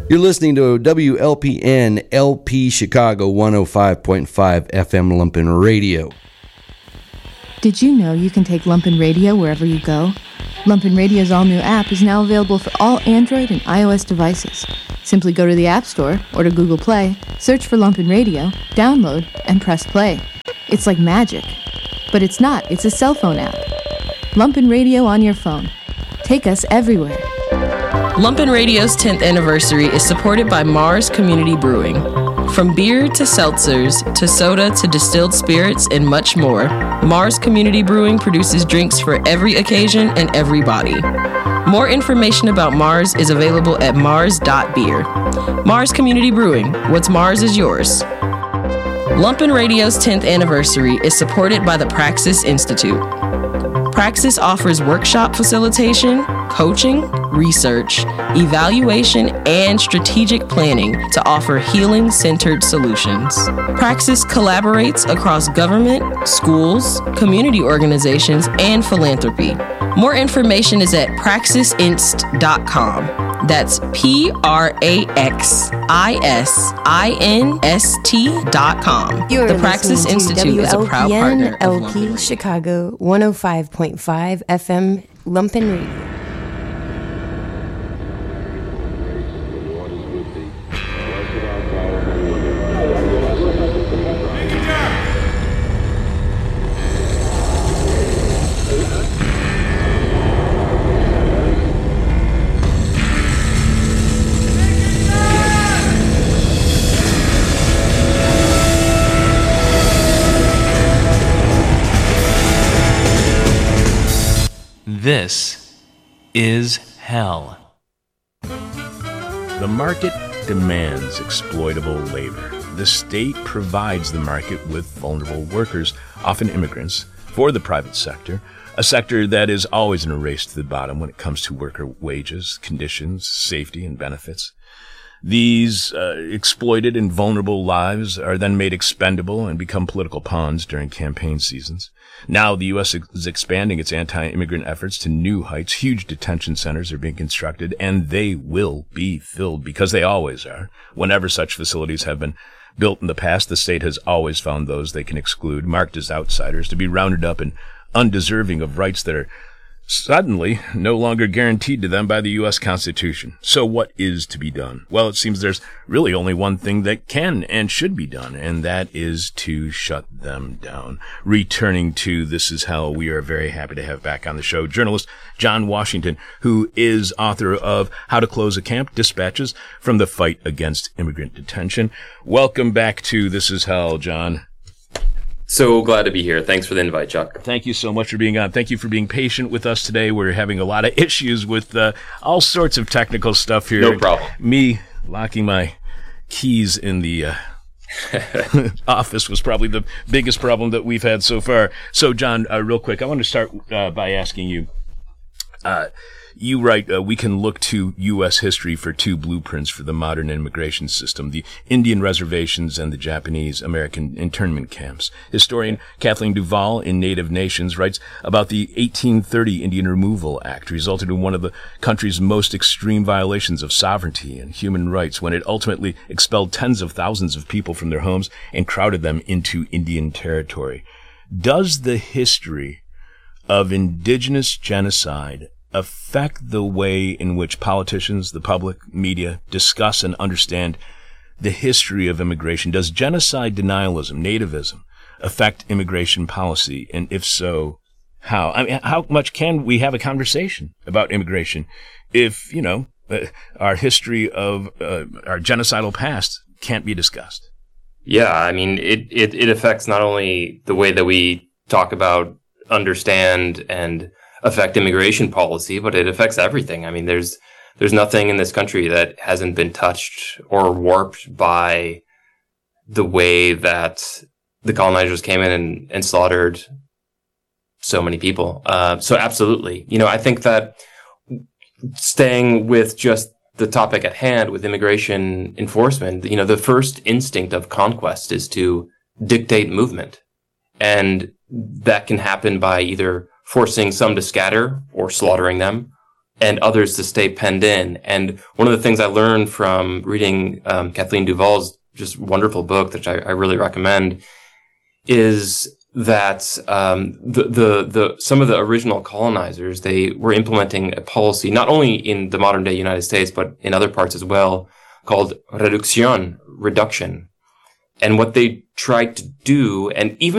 You're listening to WLPN LP Chicago 105.5 FM Lumpen Radio. Did you know you can take Lumpen Radio wherever you go? Lumpen Radio's all-new app is now available for all Android and iOS devices. Simply go to the App Store or to Google Play, search for Lumpen Radio, download, and press play. It's like magic. But it's not. It's a cell phone app. Lumpen Radio on your phone. Take us everywhere. Lumpen Radio's 10th anniversary is supported by Mars Community Brewing. From beer to seltzers to soda to distilled spirits and much more, Mars Community Brewing produces drinks for every occasion and every body. More information about Mars is available at mars.beer. Mars Community Brewing. What's Mars is yours. Lumpen Radio's 10th anniversary is supported by the Praxis Institute. Praxis offers workshop facilitation, coaching, research, evaluation, and strategic planning to offer healing-centered solutions. Praxis collaborates across government, schools, community organizations, and philanthropy. More information is at praxisinst.com. That's praxinst.com. The Praxis Institute is a proud partner of LP Chicago 105.5 FM Lumpen Radio. This is hell. The market demands exploitable labor. The state provides the market with vulnerable workers, often immigrants, for the private sector, a sector that is always in a race to the bottom when it comes to worker wages, conditions, safety, and benefits. These exploited and vulnerable lives are then made expendable and become political pawns during campaign seasons. Now the U.S. is expanding its anti-immigrant efforts to new heights. Huge detention centers are being constructed, and they will be filled because they always are. Whenever such facilities have been built in the past, the state has always found those they can exclude, marked as outsiders, to be rounded up and undeserving of rights that are suddenly no longer guaranteed to them by the U.S. Constitution. So what is to be done? Well, it seems there's really only one thing that can and should be done, and that is to shut them down. Returning to This Is Hell, we are very happy to have back on the show journalist John Washington, who is author of How to Close a Camp, Dispatches from the Fight Against Immigrant Detention. Welcome back to This Is Hell, John. So glad to be here. Thanks for the invite, Chuck. Thank you so much for being on. Thank you for being patient with us today. We're having a lot of issues with all sorts of technical stuff here. No problem. Me locking my keys in the office was probably the biggest problem that we've had so far. So, John, real quick, I want to start by asking you, you write, we can look to U.S. history for two blueprints for the modern immigration system, the Indian reservations and the Japanese-American internment camps. Historian Kathleen Duval in Native Nations writes about the 1830 Indian Removal Act, resulted in one of the country's most extreme violations of sovereignty and human rights when it ultimately expelled tens of thousands of people from their homes and crowded them into Indian territory. Does the history of indigenous genocide affect the way in which politicians, the public, media discuss and understand the history of immigration? Does genocide denialism, nativism, affect immigration policy? And if so, how? I mean, how much can we have a conversation about immigration if, our history of our genocidal past can't be discussed? Yeah, I mean, it affects not only the way that we talk about, understand, and affect immigration policy, but it affects everything. I mean, there's nothing in this country that hasn't been touched or warped by the way that the colonizers came in and slaughtered so many people. So absolutely. I think that staying with just the topic at hand with immigration enforcement, the first instinct of conquest is to dictate movement. And that can happen by either forcing some to scatter or slaughtering them, and others to stay penned in. And one of the things I learned from reading Kathleen Duvall's just wonderful book, which I really recommend, is that some of the original colonizers, they were implementing a policy not only in the modern day United States but in other parts as well, called reduction. And what they tried to do, and even